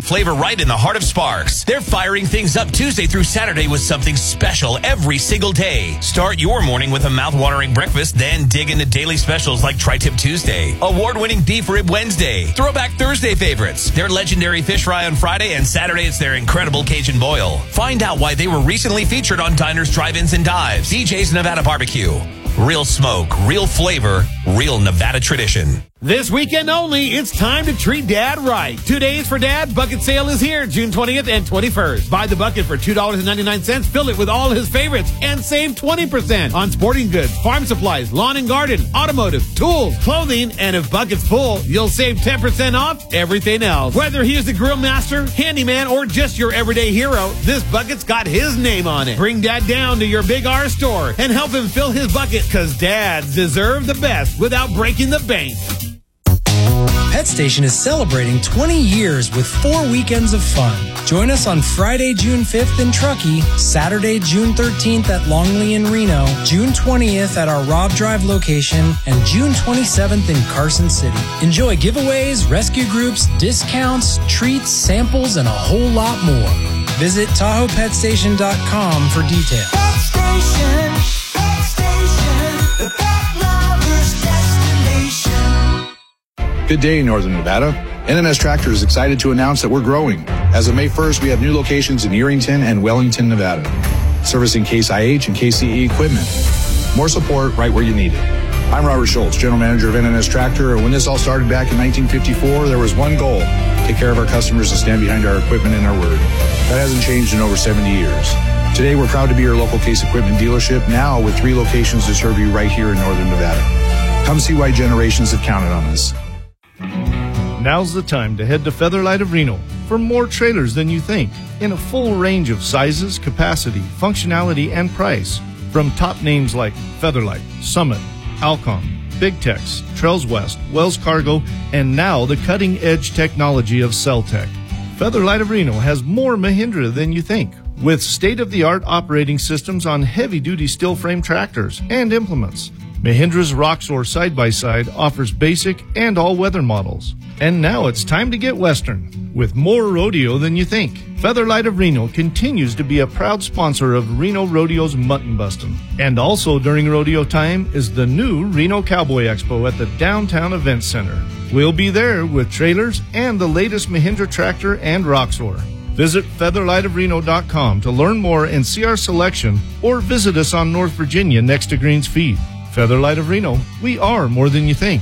flavor right in the heart of Sparks. They're firing things up Tuesday through Saturday with something special every single day. Start your morning with a mouth-watering breakfast, then dig into daily specials like Tri-Tip Tuesday, award-winning Beef Rib Wednesday, Throwback Thursday favorites, their legendary fish fry on Friday, and Saturday it's their incredible Cajun boil. Find out why they were recently featured on Diners, Drive-Ins, and Dives. DJ's Nevada Barbecue. Real smoke, real flavor, real Nevada tradition. This weekend only, it's time to treat Dad right. 2 days for Dad. Bucket sale is here, June 20th and 21st. Buy the bucket for $2.99. Fill it with all his favorites and save 20% on sporting goods, farm supplies, lawn and garden, automotive, tools, clothing, and if bucket's full, you'll save 10% off everything else. Whether he is the grill master, handyman, or just your everyday hero, this bucket's got his name on it. Bring Dad down to your Big R store and help him fill his bucket, because dads deserve the best without breaking the bank. Pet Station is celebrating 20 years with 4 weekends of fun. Join us on Friday, June 5th in Truckee, Saturday, June 13th at Longley in Reno, June 20th at our Robb Drive location, and June 27th in Carson City. Enjoy giveaways, rescue groups, discounts, treats, samples, and a whole lot more. Visit TahoePetStation.com for details. Pet Station, the pet lover's destination. Good day, Northern Nevada. NNS Tractor is excited to announce that we're growing. As of May 1st, we have new locations in Yerington and Wellington, Nevada, servicing Case IH and KCE equipment. More support right where you need it. I'm Robert Schultz, General Manager of NNS Tractor, and when this all started back in 1954, there was one goal: take care of our customers and stand behind our equipment and our word. That hasn't changed in over 70 years. Today, we're proud to be your local Case Equipment dealership, now with 3 locations to serve you right here in Northern Nevada. Come see why generations have counted on us. Now's the time to head to Featherlight of Reno for more trailers than you think, in a full range of sizes, capacity, functionality, and price. From top names like Featherlight, Summit, Alcom, Big Tex, Trails West, Wells Cargo, and now the cutting-edge technology of Celtec. Featherlight of Reno has more Mahindra than you think, with state-of-the-art operating systems on heavy-duty steel frame tractors and implements. Mahindra's Roxor side-by-side offers basic and all-weather models. And now it's time to get Western, with more rodeo than you think. Featherlight of Reno continues to be a proud sponsor of Reno Rodeo's Mutton Bustin'. And also during rodeo time is the new Reno Cowboy Expo at the Downtown Events Center. We'll be there with trailers and the latest Mahindra tractor and Roxor. Visit featherlightofreno.com to learn more and see our selection, or visit us on North Virginia next to Greens Feed. Featherlight of Reno, we are more than you think.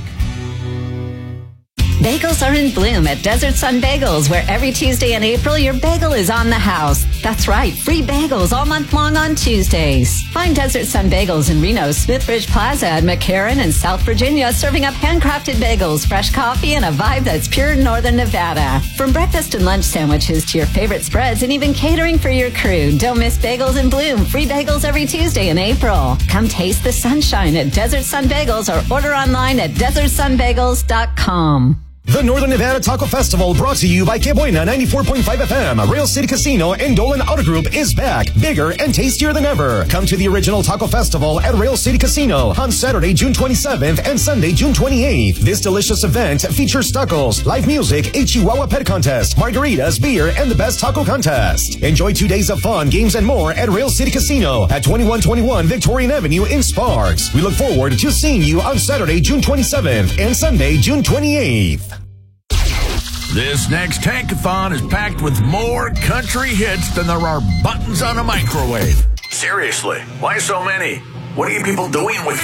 Bagels are in bloom at Desert Sun Bagels, where every Tuesday in April, your bagel is on the house. That's right, free bagels all month long on Tuesdays. Find Desert Sun Bagels in Reno, Smithbridge Plaza, and McCarran and South Virginia, serving up handcrafted bagels, fresh coffee, and a vibe that's pure Northern Nevada. From breakfast and lunch sandwiches to your favorite spreads and even catering for your crew, don't miss Bagels in Bloom. Free bagels every Tuesday in April. Come taste the sunshine at Desert Sun Bagels or order online at desertsunbagels.com. The Northern Nevada Taco Festival, brought to you by Que Buena 94.5 FM, Rail City Casino, and Dolan Auto Group, is back, bigger and tastier than ever. Come to the original Taco Festival at Rail City Casino on Saturday, June 27th and Sunday, June 28th. This delicious event features tacos, live music, a Chihuahua pet contest, margaritas, beer, and the best taco contest. Enjoy 2 days of fun, games, and more at Rail City Casino at 2121 Victorian Avenue in Sparks. We look forward to seeing you on Saturday, June 27th and Sunday, June 28th. This next Tankathon is packed with more country hits than there are buttons on a microwave. Seriously, why so many? What are you people doing with